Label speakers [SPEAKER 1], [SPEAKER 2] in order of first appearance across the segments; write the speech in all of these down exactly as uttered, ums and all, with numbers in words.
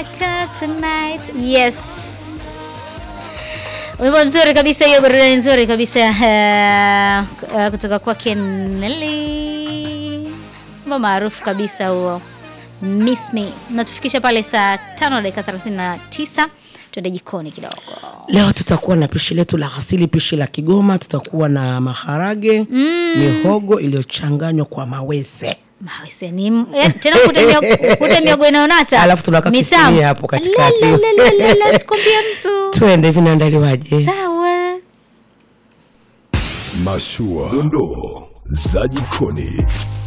[SPEAKER 1] America tonight. Yes. Wimbo mzuri kabisa, hiyo burudani nzuri kabisa uh, uh, kutoka kwa Nelly. Wimbo maarufu kabisa huo. Miss Me. Natufikisha pale saa tano dakika thelathini na tisa. Tuende jikoni kidogo.
[SPEAKER 2] Leo tutakuwa na pishi letu la asili, pishi la Kigoma. Tutakuwa na maharage, mm. mihogo iliyochanganywa kwa mawese.
[SPEAKER 1] Mawese ni eh, tena kute miogo inaonata.
[SPEAKER 2] Alafu tunaweka kisini hapo katikati.
[SPEAKER 1] Sikumbia mtu.
[SPEAKER 2] Tuende hivi naandaliwaje?
[SPEAKER 1] Sawa.
[SPEAKER 3] Mashua, dondoo za jikoni.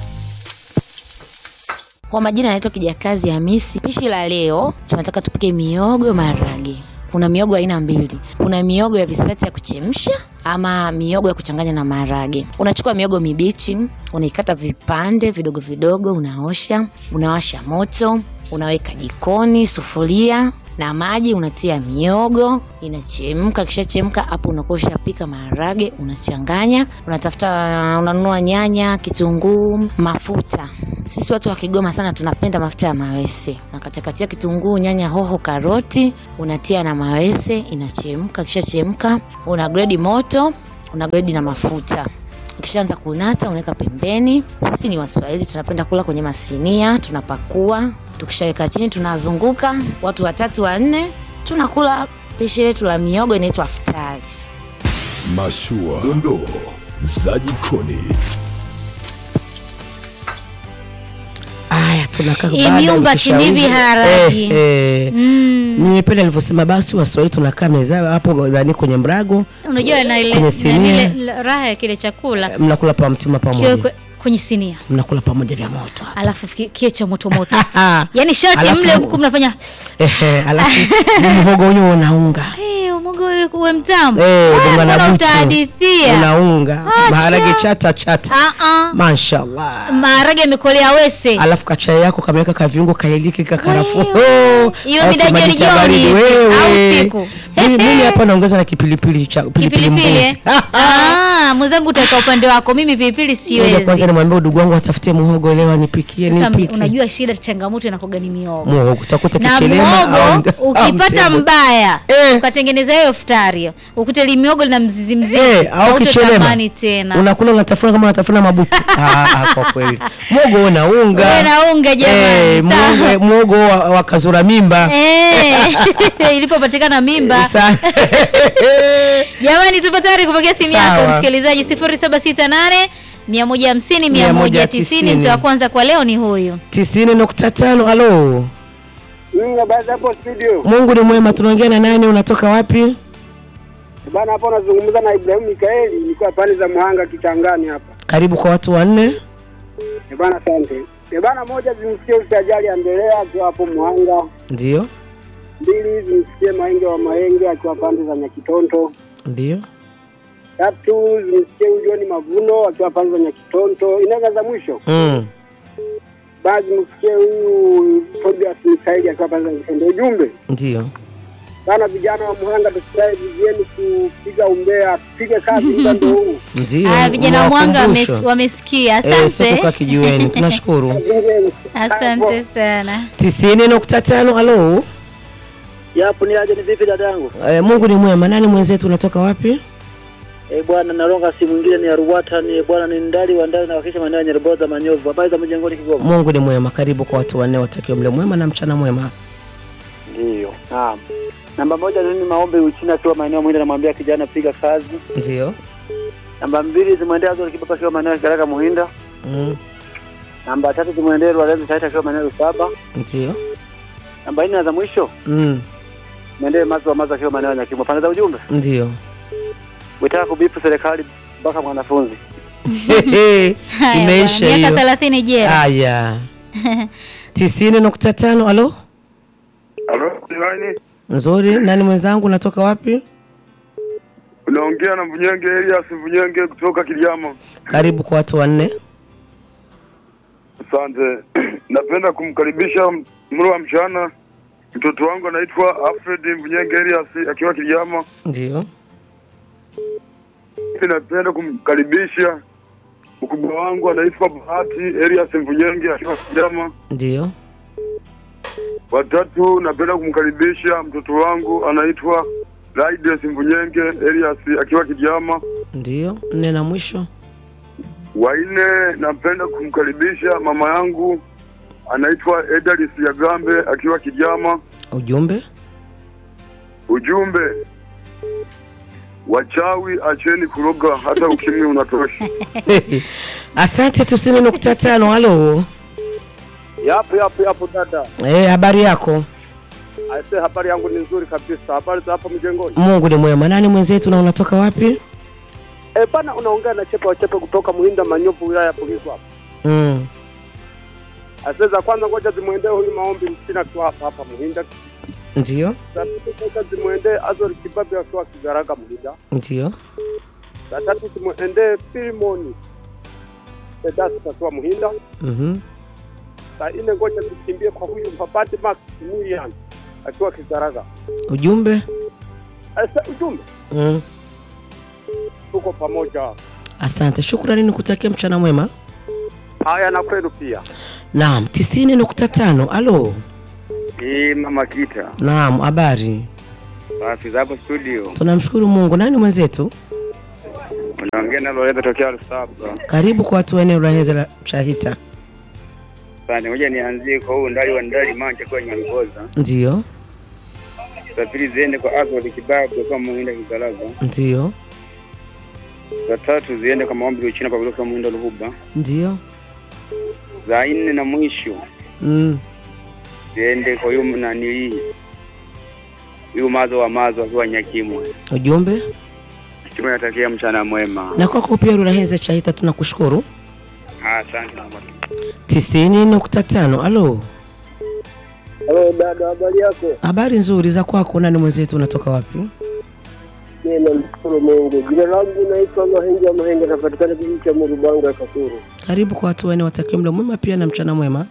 [SPEAKER 4] Kwa majina naitwa Kijakazi Hamisi. Pishi la leo tunataka tupike miogo maharage. Kuna miogo aina mbili. Kuna miogo ya visati ya kuchemsha ama miogo ya kuchanganya na maharage. Unachukua miogo mibichi, unaikata vipande vidogo vidogo, unaosha, unawasha moto, unaweka jikoni sufuria na maji, unatia miogo, inachemka. Kisha chemka hapo unakosha pika maharage, unachanganya, unatafuta unanunua nyanya, kitunguu, mafuta. Sisi watu wa Kigoma sana tunapenda mafuta ya mawese. Nakatakatia kitunguu, nyanya, hoho, karoti, unatia na mawese, inachemka. Kisha chemka, una grade moto, una grade na mafuta. Kishaanza kunata, unaweka pembeni. Sisi ni Waswahili tunapenda kula kwenye masinia, tunapakua. Tukishaweka chini tunazunguka, watu watatu wanne, tunakula pishi letu la miogo inaitwa futari.
[SPEAKER 3] Mashua, dondoo za jikoni.
[SPEAKER 2] Aya, tunakaa
[SPEAKER 1] baada ya miumba chinibi haragi.
[SPEAKER 2] Eh, eh. Mm. Nimependa alivyosema basi Waswahili tunakaa meza hapo ndani kwenye mbrago.
[SPEAKER 1] Unajua na ile ile raha ya kile chakula.
[SPEAKER 2] Mnakula pa mtima pamoja.
[SPEAKER 1] Kwe, kwenye sinia.
[SPEAKER 2] Mnakula pamoja vya moto.
[SPEAKER 1] Alafu kie cha moto moto. Yaani shoti mle mkuu mnafanya.
[SPEAKER 2] Ehe, alafu mhogo wenyewe unaunga.
[SPEAKER 1] Eh, mhogo wewe mtamu.
[SPEAKER 2] Eh, bwana
[SPEAKER 1] utahadithia.
[SPEAKER 2] Unaunga. Maharage chata chata.
[SPEAKER 1] Ah ah.
[SPEAKER 2] Mashaallah.
[SPEAKER 1] Maharage yamekolea wese.
[SPEAKER 2] Alafu kachai yako kameweka ka viungo kailiki kakarafu.
[SPEAKER 1] Hiyo midajoni jioni au siku.
[SPEAKER 2] Mimi mimi hapa naongeza na kipilipili cha pilipili mbuzi.
[SPEAKER 1] Ah, mwenzangu utaweka upande wako. Mimi pilipili siwezi.
[SPEAKER 2] Kwanza nimwambie ndugu wangu atafutie muhogo leo anipikie nipike.
[SPEAKER 1] Unajua shida changamoto inakoga ni miogo.
[SPEAKER 2] Muhogo utakuta
[SPEAKER 1] kichelema au ukipata mbaya eh. Ukatengeneza hiyo futari. Ukute limiogo lina mzizi mzizi
[SPEAKER 2] eh, au kichelema
[SPEAKER 1] tena.
[SPEAKER 2] Unakula unatafuna kama unatafuna mabutu. Ah, kwa kweli. Muhogo unaunga.
[SPEAKER 1] Wewe naunga jamani.
[SPEAKER 2] Eh, muhogo muhogo wa, wa kazura mimba.
[SPEAKER 1] Eh. Ilipopatikana mimba. Jamani tupo tayari kupokea simu yako msikilizaji sifuri saba sita nane mia moja hamsini mia moja tisini. Mtu wa kwanza kwa leo ni huyu
[SPEAKER 2] tisini nukta tano. Halo.
[SPEAKER 5] Mimi baada hapo studio.
[SPEAKER 2] Mungu ni mwema. Tunaongea na nani? Unatoka wapi?
[SPEAKER 5] Bana hapo nazungumza na Ibrahim Mikaeli, niko pande za Muhanga Kitangani hapa.
[SPEAKER 2] Karibu kwa watu wanne.
[SPEAKER 5] Bana asante. Bana moja zimsikie usajali endelea akiwa hapo Muhanga.
[SPEAKER 2] Ndio.
[SPEAKER 5] Mbili zimsikie Maenge wa Maenge akiwa pande za Nyakitonto.
[SPEAKER 2] Ndio.
[SPEAKER 5] Tatu zimsikie Ujoni Mavuno akiwa pande za Nyakitonto. Inaga za mwisho.
[SPEAKER 2] Mm.
[SPEAKER 5] Baadhi msikie huyu Tobias Mikaeli akiwa pande za Nyakitonto. Ujumbe.
[SPEAKER 2] Ndio.
[SPEAKER 5] Bana vijana wa Muhanga tusikai vijieni kupiga umbea, tupige kazi muda ndio huu.
[SPEAKER 2] Ndio.
[SPEAKER 1] Ah, vijana wa Muhanga wamesikia. Asante.
[SPEAKER 2] Eh, kwa kijiweni. Tunashukuru.
[SPEAKER 1] Asante sana.
[SPEAKER 2] tisini nukta tano. Halo.
[SPEAKER 6] Yapo ni aje ni vipi dadangu?
[SPEAKER 2] Eh, Mungu ni mwema. Nani mwenzetu unatoka wapi?
[SPEAKER 6] Eh bwana naronga si mwingine ni Aruwata ni bwana ni ndali wa ndali na wakisha maeneo ya Nyerboza Manyovu. Habari za mjengoni Kigoma.
[SPEAKER 2] Mungu ni mwema. Karibu kwa watu wanne watakiwa mle mwema na mchana mwema.
[SPEAKER 6] Ndio. Naam. Namba moja ni maombi Uchina kwa maeneo mwingine namwambia kijana piga kazi.
[SPEAKER 2] Ndio.
[SPEAKER 6] Namba mbili zimwendea Azori Kibaka kwa maeneo ya Karaka Muhinda.
[SPEAKER 2] Mm.
[SPEAKER 6] Namba tatu zimwendea Rwalezi Saita kwa maeneo ya Saba.
[SPEAKER 2] Ndio.
[SPEAKER 6] Namba nne za mwisho.
[SPEAKER 2] Mm.
[SPEAKER 6] Mwendee Mazo wa Mazo kwa maeneo ya Nyakimo. Pande za ujumbe.
[SPEAKER 2] Ndio.
[SPEAKER 6] Witaka kubipu serikali mpaka mwanafunzi.
[SPEAKER 2] Imeisha hiyo.
[SPEAKER 1] Miaka thelathini jela.
[SPEAKER 2] Haya. tisini nukta tano. Halo.
[SPEAKER 7] Halo, nani?
[SPEAKER 2] Nzuri, nani mwenzangu unatoka wapi?
[SPEAKER 7] Unaongea na Mvunyenge Elias Mvunyenge kutoka Kiliama.
[SPEAKER 2] Karibu kwa watu wanne.
[SPEAKER 7] Asante. Napenda kumkaribisha mlo wa mchana mtoto wangu anaitwa Alfred Mvunyenge Elias akiwa Kiliama.
[SPEAKER 2] Ndio.
[SPEAKER 7] Napenda kumkaribisha mkubwa wangu anaitwa Bahati Elias Mvunyenge akiwa Kiliama.
[SPEAKER 2] Ndio.
[SPEAKER 7] Watatu napenda kumkaribisha mtoto wangu anaitwa Raides Mvunyenge Elias akiwa Kijama.
[SPEAKER 2] Ndio. Nne na mwisho.
[SPEAKER 7] Wa nne napenda kumkaribisha mama yangu anaitwa Edalis Yagambe akiwa Kijama.
[SPEAKER 2] Ujumbe?
[SPEAKER 7] Ujumbe, wachawi acheni kuroga, hata ukimwi unatosha.
[SPEAKER 2] Asante. tisini nukta tano. Halo.
[SPEAKER 5] Yapo yapo yapo dada.
[SPEAKER 2] Eh, habari yako?
[SPEAKER 5] Aise, habari yangu ni nzuri kabisa. Habari za hapo mjengoni?
[SPEAKER 2] Mungu ni mwema. Nani mwenzetu na unatoka wapi?
[SPEAKER 5] Eh, bana unaongea na Chepa Chepa kutoka Muhinda Manyovu wilaya ya Bugisu hapa.
[SPEAKER 2] Mm.
[SPEAKER 5] Aise, za kwanza ngoja zimuendee huyu maombi msina tu hapa hapa Muhinda.
[SPEAKER 2] Ndio.
[SPEAKER 5] Za pili ngoja zimuendee Azori Kibabe akiwa Kigaraga Muhinda.
[SPEAKER 2] Ndio.
[SPEAKER 5] Za tatu zimuendee Filimoni Sedasi akiwa Muhinda.
[SPEAKER 2] Mhm.
[SPEAKER 5] Za nne ngoja tukimbie kwa huyu Mpapati Max Murian akiwa Kigaraga.
[SPEAKER 2] Ujumbe?
[SPEAKER 5] Aise, ujumbe.
[SPEAKER 2] Mm.
[SPEAKER 5] Tuko pamoja.
[SPEAKER 2] Asante. Shukrani, nikutakia mchana mwema.
[SPEAKER 5] Haya na kwenu pia.
[SPEAKER 2] Naam, tisini nukta tano. Halo.
[SPEAKER 8] Eh, Mama Kita.
[SPEAKER 2] Naam, habari.
[SPEAKER 8] Basi hapo studio.
[SPEAKER 2] Tunamshukuru Mungu. Nani mwenzetu?
[SPEAKER 8] Unaongea na Loreza tokea Lusaba.
[SPEAKER 2] Karibu kwa watu wa eneo la Heza Shahita.
[SPEAKER 8] Sasa ngoja nianzie kwa huyu ndali wa ndali manja kwa Nyangoza.
[SPEAKER 2] Ndio.
[SPEAKER 8] Za pili ziende kwa Azori Kibabe kwa Muhinda Kigaraga.
[SPEAKER 2] Ndio.
[SPEAKER 8] Za tatu ziende kwa maombi Uchina kwa Buloka Muhinda Luhuba.
[SPEAKER 2] Ndio.
[SPEAKER 8] Za nne na mwisho
[SPEAKER 2] Mm.
[SPEAKER 8] ziende kwa huyu nani huyu mazo wa mazo akiwa Nyakimwe.
[SPEAKER 2] Ujumbe?
[SPEAKER 8] Tunatakia mchana mwema.
[SPEAKER 2] Na kwako pia Rura Heza Shahita tunakushukuru.
[SPEAKER 8] Asante Mama.
[SPEAKER 2] tisini nukta tano. Halo.
[SPEAKER 5] Hello dada, habari yako?
[SPEAKER 2] Habari nzuri za kwako. Nani mwenzetu unatoka wapi?
[SPEAKER 5] Mimi namshukuru Mungu. Jina langu naitwa Mahenge Mahenge, napatikana kijiji cha Murubanga Kasuru.
[SPEAKER 2] Karibu kwa watu wene watakie mlo mwema pia na mchana mwema.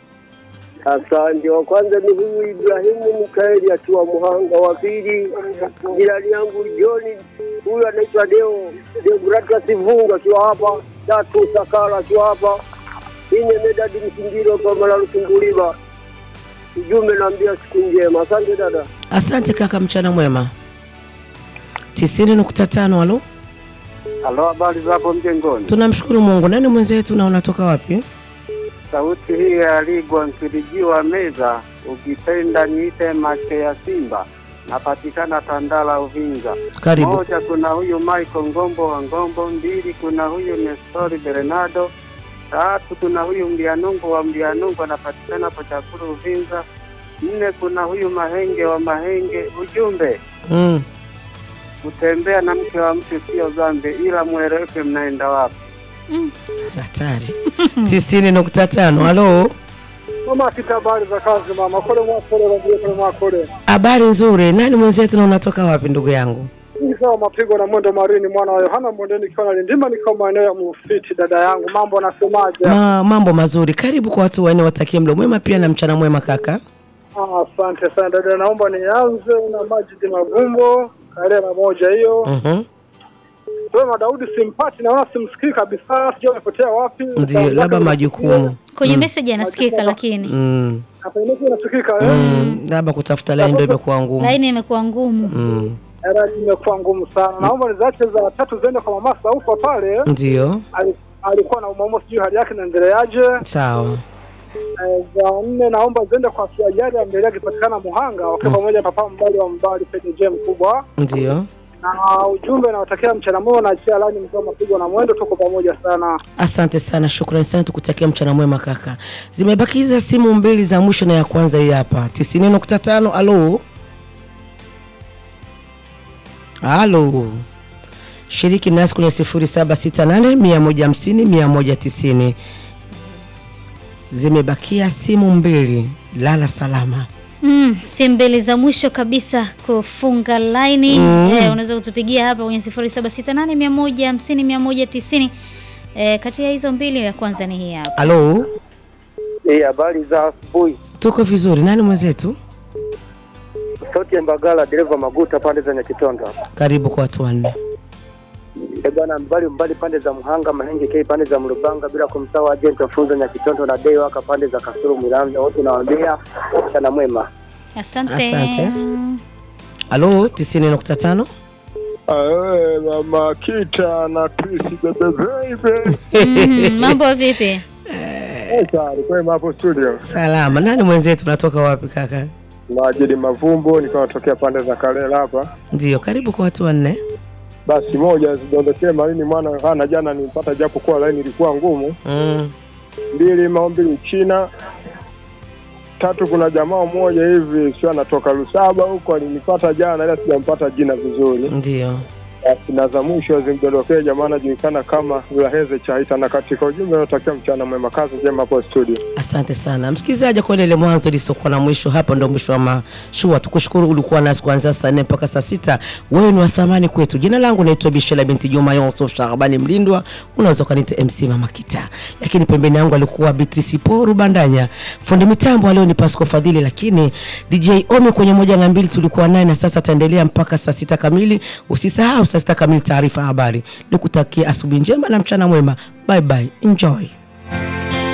[SPEAKER 5] Asante. Wa kwanza ni huyu Ibrahimu Mikaeli akiwa Muhanga. Wa pili jirani yangu John, huyu anaitwa Deo Deogratias Sivunga akiwa hapa. Tatu Sakala akiwa hapa. Nne Medadi Msingiro kwa Malalu Kumbuliba. Ujumbe naambia siku njema. Asante dada.
[SPEAKER 2] Asante kaka, mchana mwema. tisini nukta tano. Halo.
[SPEAKER 5] Halo, habari za hapo mjengoni?
[SPEAKER 2] Tunamshukuru Mungu. Nani mwenzetu na unatoka wapi?
[SPEAKER 5] Sauti hii ya Ligwa Mfirijiwa Meza, ukipenda niite mache ya Simba. Napatikana Tandala Uvinza.
[SPEAKER 2] Karibu.
[SPEAKER 5] Moja kuna huyu Michael Ngombo wa Ngombo, mbili kuna huyu Nestori Bernardo, tatu kuna huyu Mlianungu wa Mlianungu anapatikana kwa Chakuru Uvinza, nne kuna huyu Mahenge wa Mahenge. Ujumbe,
[SPEAKER 2] Mm.
[SPEAKER 5] kutembea na mke wa mtu sio dhambi, ila mueleweke mnaenda wapi.
[SPEAKER 2] Hatari. tisini nukta tano. Halo.
[SPEAKER 5] Mama Kita, habari za kazi mama? Kole mwakole ndio kole mwakole.
[SPEAKER 2] Habari nzuri. Nani mwenzetu na unatoka wapi ndugu yangu?
[SPEAKER 5] Ni sawa mapigo na mwendo marini mwana wa Yohana Mbondeni kiona Lindima, niko maeneo ya Mufiti. Dada yangu, mambo nasemaje?
[SPEAKER 2] Ma, mambo mazuri. Karibu kwa watu wene watakie mlo mwema pia na mchana mwema kaka.
[SPEAKER 5] Ah, asante sana dada, naomba nianze na Majidi Mavumbo karera moja hiyo.
[SPEAKER 2] Mhm.
[SPEAKER 5] Wewe Daudi simpati, naona simsikii kabisa, sijui amepotea wapi.
[SPEAKER 2] Ndio, labda majukumu.
[SPEAKER 1] Kwenye message anasikika lakini.
[SPEAKER 2] Mm.
[SPEAKER 5] Hapa inaweza inasikika eh.
[SPEAKER 2] Mm. Labda kutafuta line ndio imekuwa ngumu.
[SPEAKER 1] Line imekuwa ngumu.
[SPEAKER 2] Mm.
[SPEAKER 5] Era imekuwa ngumu sana. Naomba nizache za tatu ziende kwa mama Saufa pale.
[SPEAKER 2] Ndio.
[SPEAKER 5] Ali- Alikuwa na umaumo, sijui hali yake inaendeleaje.
[SPEAKER 2] Sawa.
[SPEAKER 5] Eh, za nne naomba ziende kwa Kiajari ambaye akipatikana Muhanga, wakiwa pamoja na papa mbali wa mbali penye je mkubwa.
[SPEAKER 2] Ndio.
[SPEAKER 5] Na ujumbe nawatakia mchana mwema na achia lani mkiwa mapigo na mwendo, tuko pamoja sana.
[SPEAKER 2] Asante sana, shukrani sana, tukutakia mchana mwema kaka. Zimebaki hizo simu mbili za mwisho na ya kwanza hii hapa. tisini nukta tano. Halo. Halo. Shiriki nasi kwenye sifuri saba sita nane mia moja hamsini mia moja tisini. Zimebakia simu mbili. Lala salama.
[SPEAKER 1] Mm, simu mbili za mwisho kabisa kufunga line. Mm. Eh, unaweza kutupigia hapa kwenye sifuri saba sita nane mia moja hamsini mia moja tisini. Eh, kati ya hizo mbili ya kwanza ni hii hapa.
[SPEAKER 2] Halo.
[SPEAKER 5] Eh, habari za asubuhi.
[SPEAKER 2] Tuko vizuri. Nani mwenzetu?
[SPEAKER 5] Sauti ya Mbagala, dereva Maguta pande za Nyakitonda.
[SPEAKER 2] Karibu kwa watu wanne.
[SPEAKER 5] E bwana, mbali mbali pande za Muhanga, Mahenge K pande za Mlubanga, bila kumsahau agent wafunza Nyakitondo na Deo waka pande za Kasulu Milanza, wote nawaambia sana mwema.
[SPEAKER 1] Asante.
[SPEAKER 2] Asante. Halo, tisini nukta tano.
[SPEAKER 9] Ae, mama Kita na Chris bebe baby.
[SPEAKER 1] Mm, mambo vipi?
[SPEAKER 9] Eh, sawa, kwa hapo studio.
[SPEAKER 2] Salama. Nani mwenzetu, unatoka wapi kaka?
[SPEAKER 9] Majidi Mavumbo, nikawa natokea pande za Kalela hapa.
[SPEAKER 2] Ndio, karibu kwa watu wanne.
[SPEAKER 9] Basi moja zidondokea maini mwana hana jana nilipata japo kwa line ilikuwa ngumu.
[SPEAKER 2] Mm.
[SPEAKER 9] Mbili maombi China. Tatu kuna jamaa mmoja hivi sio anatoka Lusaba huko alinipata jana ila sijampata jina vizuri.
[SPEAKER 2] Ndio.
[SPEAKER 9] Na za mwisho zimdondokea jamaa anajulikana kama Ulaheze Chaita, na katika ujumbe natakia mchana mwema, kazi njema hapo studio.
[SPEAKER 2] Asante sana. Msikilizaji, kwa ile mwanzo lisokuwa na mwisho, hapa ndio mwisho wa mashua. Tukushukuru ulikuwa nasi kuanzia saa nne mpaka saa sita. Wewe ni wa thamani kwetu. Jina langu naitwa Bishela binti Juma Yusuf Shabani Mlindwa. Unaweza kuniita M C Mama Kita. Lakini pembeni yangu alikuwa Beatrice Poru Bandanya. Fundi mitambo leo ni Pasco Fadhili, lakini D J Omi kwenye moja na mbili tulikuwa naye, na sasa taendelea mpaka saa sita kamili. Usisahau saa sita kamili taarifa habari. Nikutakia asubuhi njema na mchana mwema. Bye bye. Enjoy.